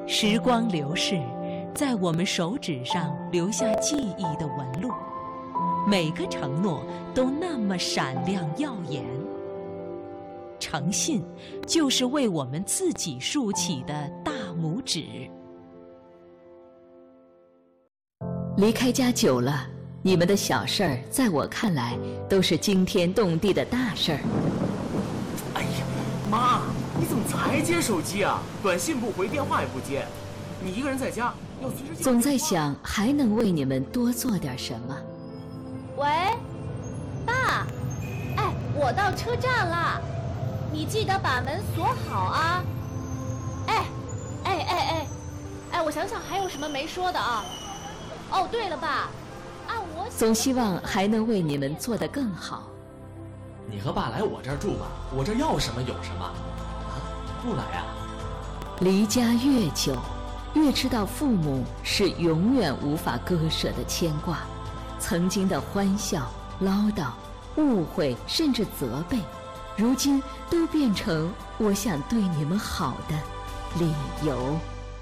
时光流逝，在我们手指上留下记忆的纹路，每个承诺都那么闪亮耀眼。诚信就是为我们自己竖起的大拇指。 离开家久了，你们的小事儿在我看来都是惊天动地的大事儿。 哎呀，妈，你怎么才接手机啊？短信不回，电话也不接，你一个人在家要随时。 总在想还能为你们多做点什么。 喂，爸，哎，我到车站了，你记得把门锁好啊。哎，我想想还有什么没说的啊？哦，对了，爸， 总希望还能为你们做得更好。 你和爸来我这儿住吧，我这要什么有什么。啊，不来啊？ 离家越久，越知道父母是永远无法割舍的牵挂。曾经的欢笑、唠叨、误会，甚至责备，如今都变成我想对你们好的理由。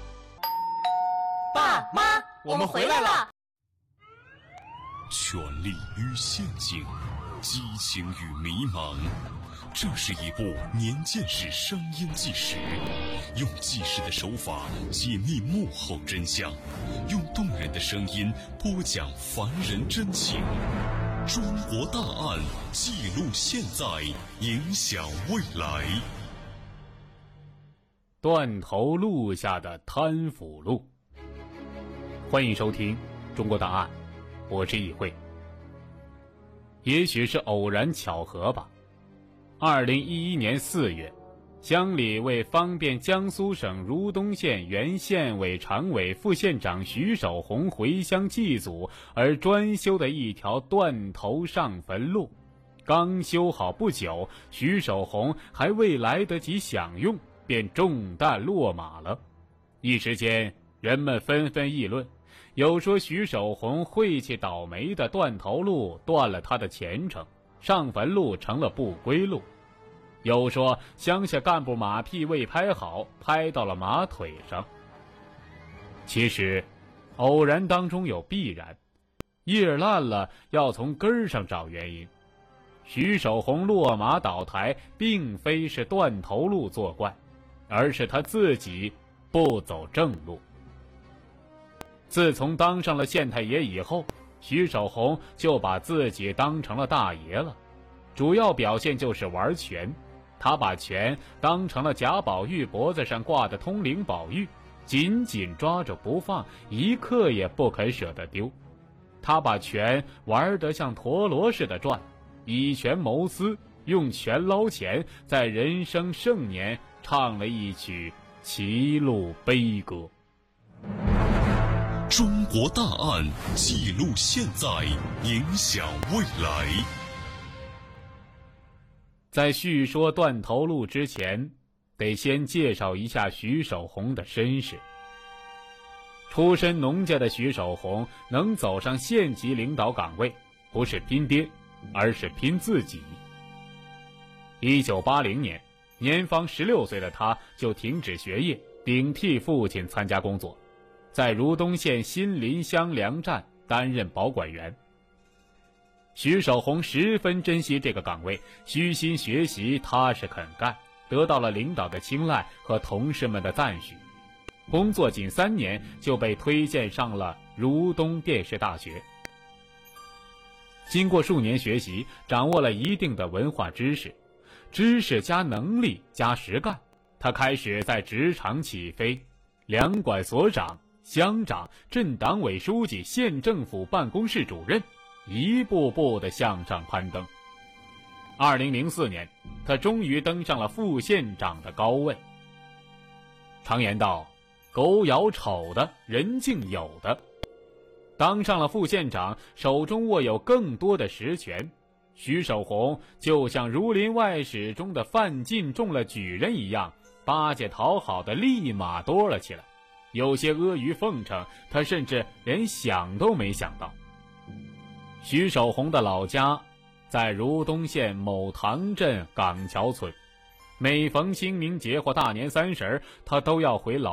爸妈，我们回来了。 权力与陷阱，激情与迷茫，这是一部年鉴式声音纪实，用纪实的手法解密幕后真相，用动人的声音播讲凡人真情。中国大案，记录现在，影响未来。 断头路下的贪腐路。欢迎收听中国大案，我是易会。也许是偶然巧合吧，2011年4月，乡里为方便江苏省如东县原县委常委副县长徐守红回乡祭祖而专修的一条断头上坟路，刚修好不久，徐守红还未来得及享用，便中弹落马了。一时间，人们纷纷议论，有说徐守红晦气倒霉的断头路断了他的前程，上坟路成了不归路；有说乡下干部马屁未拍好，拍到了马腿上。其实偶然当中有必然，叶烂了要从根儿上找原因。徐守红落马倒台并非是断头路作怪，而是他自己不走正路。自从当上了县太爷以后，徐守红就把自己当成了大爷了，主要表现就是玩权。他把权当成了贾宝玉脖子上挂的通灵宝玉，紧紧抓着不放，一刻也不肯舍得丢。他把权玩得像陀螺似的转，以权谋私，用权捞钱，在人生盛年唱了一曲歧路悲歌。 中国大案，记录现在，影响未来。 在叙说断头路之前，得先介绍一下徐守红的身世。出身农家的徐守红能走上县级领导岗位，不是拼爹，而是拼自己。1980年，年方16岁的他就停止学业，顶替父亲参加工作，在如东县新林乡粮站担任保管员。徐守红十分珍惜这个岗位，虚心学习，踏实肯干，得到了领导的青睐和同事们的赞许。工作仅3年就被推荐上了如东电视大学。经过数年学习，掌握了一定的文化知识，知识加能力加实干，他开始在职场起飞，粮管所长、乡长、镇党委书记、县政府办公室主任，一步步地向上攀登。2004年，他终于登上了副县长的高位。常言道，狗咬丑的，人竟有的。当上了副县长，手中握有更多的实权，徐守红就像《儒林外史》中的范进中了举人一样，巴结讨好的立马多了起来。有些阿谀奉承，他甚至连想都没想到。徐守红的老家在如东县某塘镇港桥村，每逢清明节或大年30，他都要回老